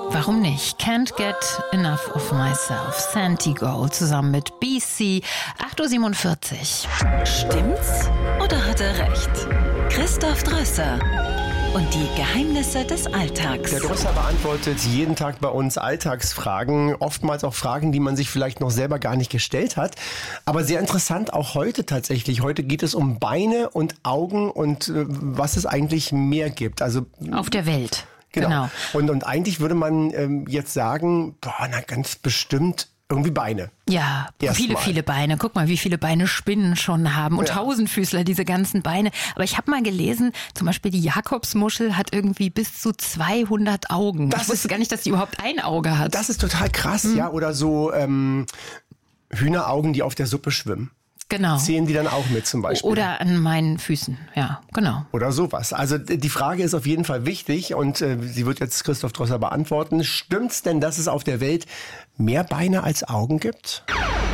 Warum nicht? Can't get enough of myself. Santi Gold zusammen mit BC. 8.47 Uhr. Stimmt's oder hat er recht? Christoph Drösser und die Geheimnisse des Alltags. Der Drösser beantwortet jeden Tag bei uns Alltagsfragen. Oftmals auch Fragen, die man sich vielleicht noch selber gar nicht gestellt hat. Aber sehr interessant auch heute tatsächlich. Heute geht es um Beine und Augen und was es eigentlich mehr gibt. Also auf der Welt. Genau. Und eigentlich würde man jetzt sagen, ganz bestimmt irgendwie Beine. Ja, viele Beine. Guck mal, wie viele Beine Spinnen schon haben. Und Tausendfüßler, diese ganzen Beine. Aber ich habe mal gelesen, zum Beispiel die Jakobsmuschel hat irgendwie bis zu 200 Augen. Ich wusste gar nicht, dass die überhaupt ein Auge hat. Das ist total krass, ja. Oder so Hühneraugen, die auf der Suppe schwimmen. Genau. Zählen die dann auch mit zum Beispiel? Oder an meinen Füßen, ja, genau. Oder sowas. Also die Frage ist auf jeden Fall wichtig und sie wird jetzt Christoph Drösser beantworten. Stimmt's denn, dass es auf der Welt mehr Beine als Augen gibt?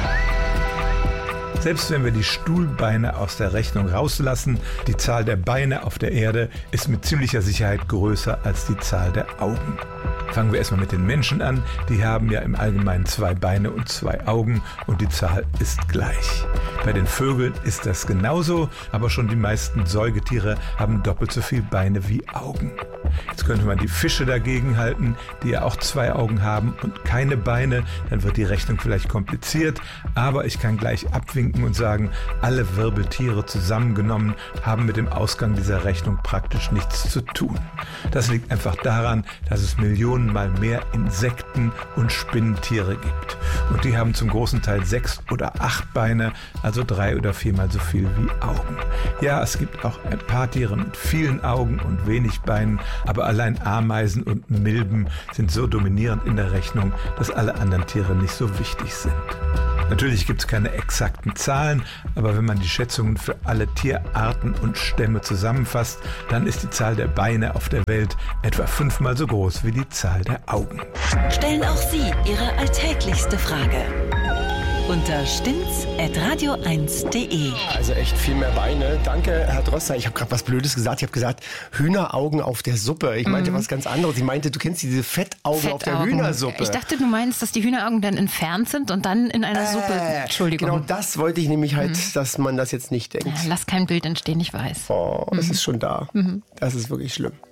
Selbst wenn wir die Stuhlbeine aus der Rechnung rauslassen, die Zahl der Beine auf der Erde ist mit ziemlicher Sicherheit größer als die Zahl der Augen. Fangen wir erstmal mit den Menschen an. Die haben ja im Allgemeinen 2 Beine und 2 Augen und die Zahl ist gleich. Bei den Vögeln ist das genauso, aber schon die meisten Säugetiere haben doppelt so viele Beine wie Augen. Jetzt könnte man die Fische dagegen halten, die ja auch 2 Augen haben und keine Beine. Dann wird die Rechnung vielleicht kompliziert, aber ich kann gleich abwinken und sagen, alle Wirbeltiere zusammengenommen haben mit dem Ausgang dieser Rechnung praktisch nichts zu tun. Das liegt einfach daran, dass es Millionenmal mehr Insekten und Spinnentiere gibt. Und die haben zum großen Teil 6 oder 8 Beine, also 3 oder 4-mal so viel wie Augen. Ja, es gibt auch ein paar Tiere mit vielen Augen und wenig Beinen, aber allein Ameisen und Milben sind so dominierend in der Rechnung, dass alle anderen Tiere nicht so wichtig sind. Natürlich gibt es keine exakten Zahlen, aber wenn man die Schätzungen für alle Tierarten und Stämme zusammenfasst, dann ist die Zahl der Beine auf der Welt etwa 5-mal so groß wie die Zahl der Augen. Stellen auch Sie Ihre alltäglichste Frage unter stimmt's@radio1.de. Also echt viel mehr Beine. Danke, Herr Drösser. Ich habe gerade was Blödes gesagt. Ich habe gesagt, Hühneraugen auf der Suppe. Ich meinte was ganz anderes. Ich meinte, du kennst diese Fettaugen auf der Hühnersuppe. Ich dachte, du meinst, dass die Hühneraugen dann entfernt sind und dann in einer Suppe. Entschuldigung. Genau das wollte ich nämlich halt, dass man das jetzt nicht denkt. Ja, lass kein Bild entstehen, ich weiß. Es ist schon da. Das ist wirklich schlimm.